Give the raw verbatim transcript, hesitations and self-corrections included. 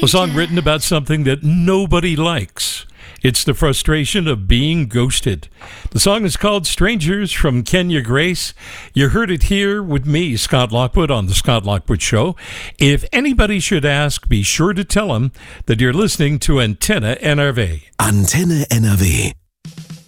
A song written about something that nobody likes. It's the frustration of being ghosted. The song is called Strangers from Kenya Grace. You heard it here with me, Scott Lockwood, on The Scott Lockwood Show. If anybody should ask, be sure to tell them that you're listening to Antenna N R V. Antenna N R V.